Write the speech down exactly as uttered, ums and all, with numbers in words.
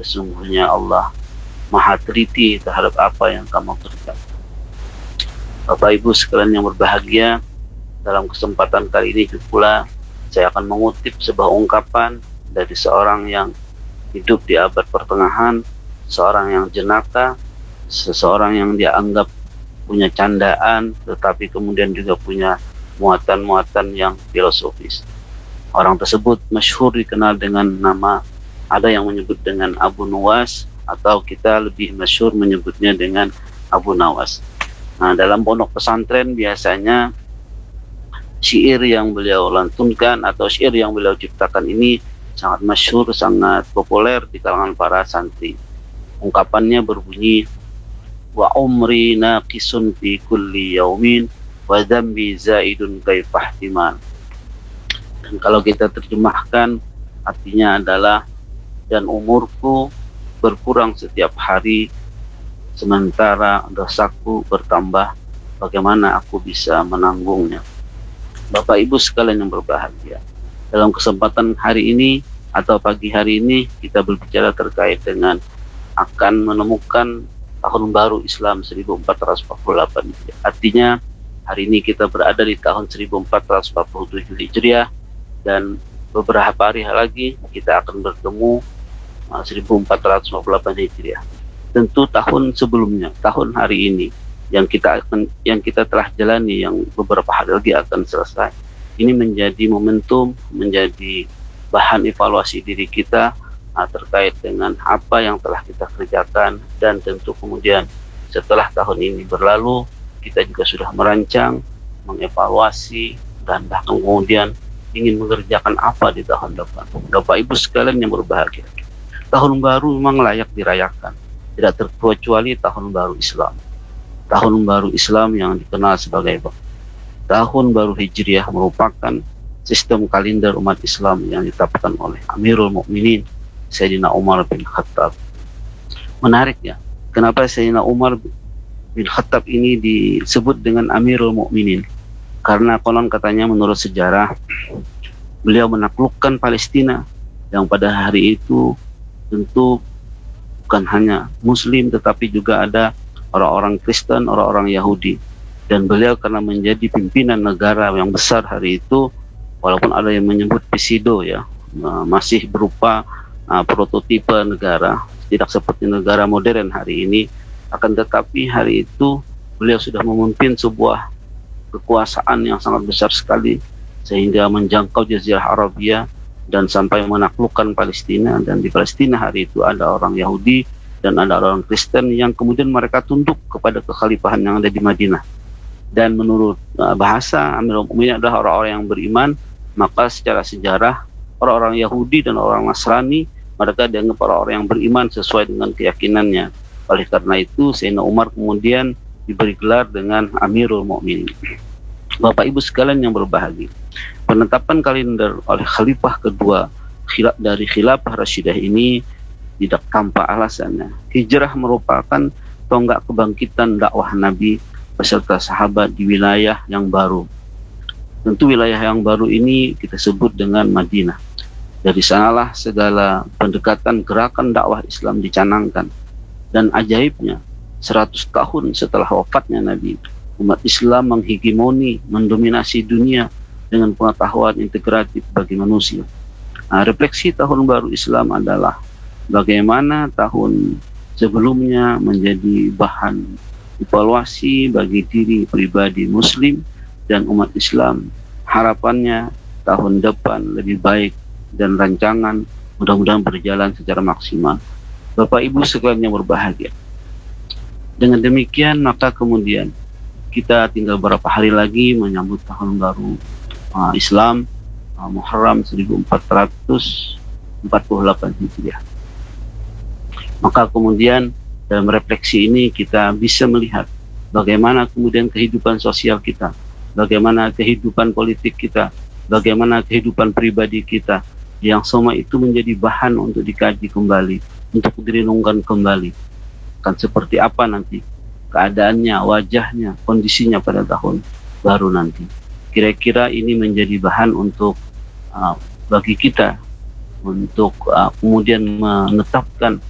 sesungguhnya Allah Maha teliti terhadap apa yang kamu kerjakan. Bapak Ibu sekalian yang berbahagia, dalam kesempatan kali ini pula saya akan mengutip sebuah ungkapan dari seorang yang hidup di abad pertengahan, seorang yang jenaka, seseorang yang dia anggap punya candaan, tetapi kemudian juga punya muatan-muatan yang filosofis. Orang tersebut masyhur dikenal dengan nama, ada yang menyebut dengan Abu Nuwas, atau kita lebih masyhur menyebutnya dengan Abu Nawas. Nah, dalam pondok pesantren biasanya syair yang beliau lantunkan atau syair yang beliau ciptakan ini sangat masyhur, sangat populer di kalangan para santri. Ungkapannya berbunyi, wa umri naqisun fi kulli yaumin wa dzambi zaidun kaifahtiman. Dan kalau kita terjemahkan artinya adalah, dan umurku berkurang setiap hari, sementara dosaku bertambah, bagaimana aku bisa menanggungnya. Bapak Ibu sekalian yang berbahagia, dalam kesempatan hari ini atau pagi hari ini kita berbicara terkait dengan akan menemukan tahun baru Islam seribu empat ratus empat puluh delapan. Artinya hari ini kita berada di tahun seribu empat ratus empat puluh tujuh Hijriah, dan beberapa hari lagi kita akan bertemu seribu empat ratus lima puluh delapan Hijriah. Tentu tahun sebelumnya, tahun hari ini yang kita akan yang kita telah jalani, yang beberapa hari lagi akan selesai, ini menjadi momentum, menjadi bahan evaluasi diri kita nah, terkait dengan apa yang telah kita kerjakan. Dan tentu kemudian setelah tahun ini berlalu, kita juga sudah merancang, mengevaluasi, dan bahkan kemudian ingin mengerjakan apa di tahun depan. Bapak Ibu sekalian yang berbahagia, tahun baru memang layak dirayakan, tidak terkecuali tahun baru Islam. Tahun baru Islam yang dikenal sebagai tahun baru Hijriah merupakan sistem kalender umat Islam yang ditetapkan oleh Amirul Mukminin Sayyidina Umar bin Khattab. Menarik ya, kenapa Sayyidina Umar bin Khattab ini disebut dengan Amirul Mukminin? Karena konon katanya menurut sejarah beliau menaklukkan Palestina yang pada hari itu tentu bukan hanya Muslim tetapi juga ada orang-orang Kristen, orang-orang Yahudi. Dan beliau karena menjadi pimpinan negara yang besar hari itu, walaupun ada yang menyebut Pisido ya, masih berupa uh, prototipe negara, tidak seperti negara modern hari ini, akan tetapi hari itu beliau sudah memimpin sebuah kekuasaan yang sangat besar sekali sehingga menjangkau Jazirah Arabia dan sampai menaklukkan Palestina. Dan di Palestina hari itu ada orang Yahudi dan ada orang Kristen yang kemudian mereka tunduk kepada kekhalifahan yang ada di Madinah. Dan menurut uh, bahasa Amirul Mukminin adalah orang-orang yang beriman, maka secara sejarah orang-orang Yahudi dan orang Nasrani mereka dianggap orang-orang yang beriman sesuai dengan keyakinannya. Oleh karena itu Sayyidina Umar kemudian diberi gelar dengan Amirul Mukminin. Bapak Ibu sekalian yang berbahagia, penetapan kalender oleh Khalifah kedua khilaf dari Khilafah Rasyidah ini tidak tanpa alasannya. Hijrah merupakan tonggak kebangkitan dakwah Nabi beserta sahabat di wilayah yang baru. Tentu wilayah yang baru ini kita sebut dengan Madinah. Dari sanalah segala pendekatan gerakan dakwah Islam dicanangkan. Dan ajaibnya, seratus tahun setelah wafatnya Nabi, umat Islam menghegemoni, mendominasi dunia dengan pengetahuan integratif bagi manusia. Nah, refleksi tahun baru Islam adalah bagaimana tahun sebelumnya menjadi bahan evaluasi bagi diri pribadi Muslim dan umat Islam. Harapannya tahun depan lebih baik dan rancangan mudah-mudahan berjalan secara maksimal. Bapak Ibu sekalian yang berbahagia, dengan demikian maka kemudian kita tinggal beberapa hari lagi menyambut tahun baru uh, Islam uh, Muharram seribu empat ratus empat puluh delapan Hijriah. Maka kemudian dalam refleksi ini kita bisa melihat bagaimana kemudian kehidupan sosial kita, bagaimana kehidupan politik kita, bagaimana kehidupan pribadi kita, yang semua itu menjadi bahan untuk dikaji kembali, untuk direnungkan kembali. Akan seperti apa nanti keadaannya, wajahnya, kondisinya pada tahun baru nanti. Kira-kira ini menjadi bahan untuk uh, bagi kita untuk uh, kemudian menetapkan